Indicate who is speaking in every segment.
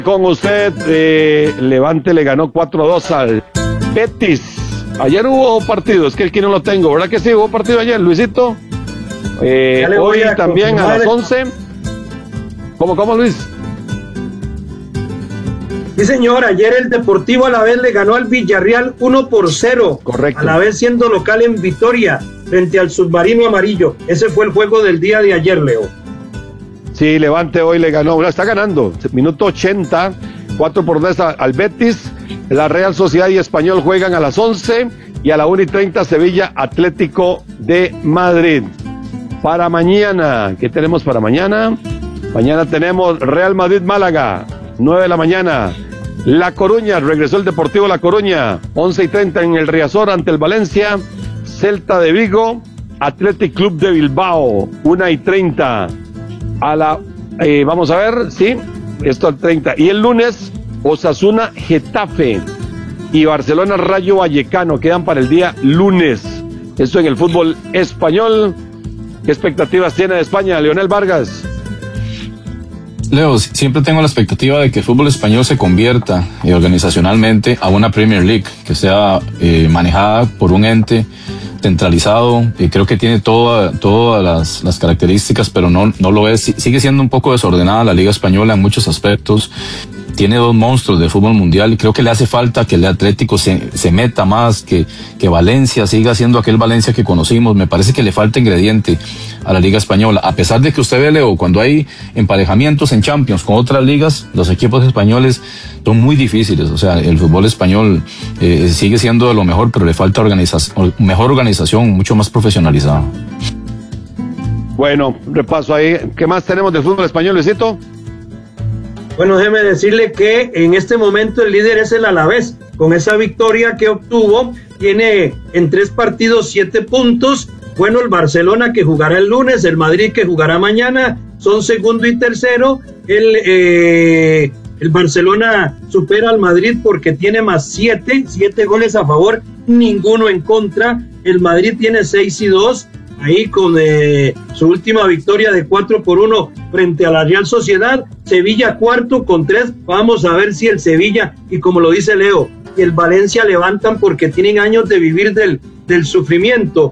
Speaker 1: Con usted, Levante le ganó 4-2 al Betis. Ayer hubo partido, es que aquí no lo tengo, ¿verdad que sí? Hubo partido ayer, Luisito. Hoy también a las 11. ¿Cómo, Luis?
Speaker 2: Sí, señor, ayer el Deportivo Alavés le ganó al Villarreal 1-0.
Speaker 1: Correcto.
Speaker 2: Alavés siendo local en Vitoria, frente al Submarino Amarillo. Ese fue el juego del día de ayer, Leo.
Speaker 1: Sí, Levante hoy le ganó, está ganando, minuto 80, 4-2 al Betis. La Real Sociedad y Español juegan a las 11 y a la 1:30 Sevilla Atlético de Madrid. Para mañana, ¿qué tenemos para mañana? Mañana tenemos Real Madrid Málaga, 9 de la mañana. La Coruña, regresó el Deportivo La Coruña, 11:30 en el Riazor ante el Valencia. Celta de Vigo, Athletic Club de Bilbao, 1:30. Vamos a ver, sí, esto al 30. Y el lunes, Osasuna Getafe y Barcelona Rayo Vallecano quedan para el día lunes. Esto en el fútbol español. ¿Qué expectativas tiene de España, Leonel Vargas?
Speaker 3: Leo, siempre tengo la expectativa de que el fútbol español se convierta organizacionalmente a una Premier League, que sea manejada por un ente centralizado, creo que tiene todas las características, pero no lo es. Sigue siendo un poco desordenada la Liga Española en muchos aspectos. Tiene dos monstruos del fútbol mundial y creo que le hace falta que el Atlético se meta más, que Valencia siga siendo aquel Valencia que conocimos. Me parece que le falta ingrediente a la Liga Española, a pesar de que usted ve, Leo, cuando hay emparejamientos en Champions con otras ligas, los equipos españoles son muy difíciles. O sea, el fútbol español sigue siendo de lo mejor, pero le falta mejor organización, mucho más profesionalizada.
Speaker 1: Bueno, repaso ahí. ¿Qué más tenemos del fútbol español, Luisito?
Speaker 2: Bueno, déjeme decirle que en este momento el líder es el Alavés. Con esa victoria que obtuvo, tiene en 3 partidos 7 puntos. Bueno, el Barcelona que jugará el lunes, el Madrid que jugará mañana, son segundo y tercero. El Barcelona supera al Madrid porque tiene más 7 goles a favor, ninguno en contra. El Madrid tiene 6-2. Ahí con su última victoria de 4-1 frente a la Real Sociedad. Sevilla cuarto con 3. Vamos a ver si el Sevilla, y como lo dice Leo, y el Valencia levantan porque tienen años de vivir del sufrimiento.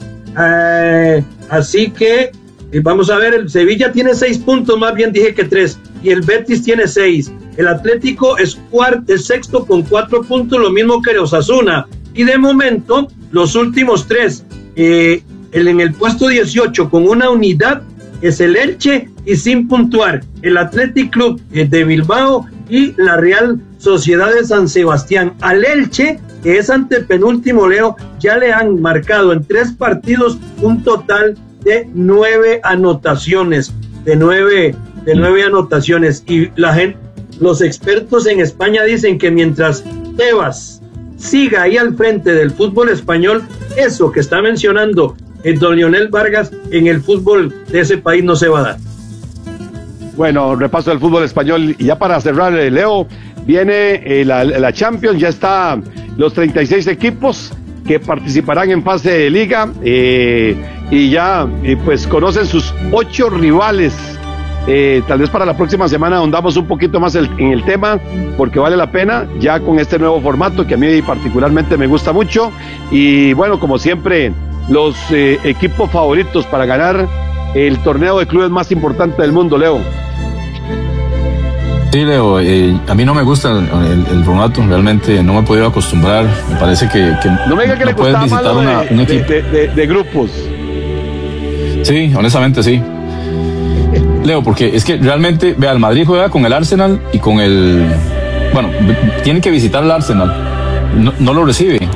Speaker 2: Así que vamos a ver, el Sevilla tiene 6 puntos, más bien dije que 3, y el Betis tiene 6. El Atlético es sexto con 4 puntos, lo mismo que el Osasuna. Y de momento, los últimos 3, en el puesto 18 con una unidad es el Elche y sin puntuar el Athletic Club de Bilbao y la Real Sociedad de San Sebastián. Al Elche, que es antepenúltimo, Leo, ya le han marcado en 3 partidos un total de 9 anotaciones, de 9 anotaciones, y los expertos en España dicen que mientras Tebas siga ahí al frente del fútbol español, eso que está mencionando don Leonel Vargas en el fútbol de ese país no se va a dar.
Speaker 1: Bueno, repaso del fútbol español y ya para cerrar, Leo, viene la Champions, ya está los 36 equipos que participarán en fase de liga y ya pues conocen sus 8 rivales. Tal vez para la próxima semana ahondamos un poquito más en el tema, porque vale la pena ya con este nuevo formato que a mí particularmente me gusta mucho. Y bueno, como siempre, los equipos favoritos para ganar el torneo de clubes más importante del mundo, Leo.
Speaker 3: Sí, Leo, a mí no me gusta el formato, realmente no me he podido acostumbrar. Me parece que
Speaker 1: no me diga que
Speaker 3: no
Speaker 1: le gustaba malo
Speaker 3: un equipo
Speaker 1: de grupos.
Speaker 3: Sí, honestamente sí, Leo, porque es que realmente, vea, el Madrid juega con el Arsenal y con tiene que visitar el Arsenal, no lo recibe.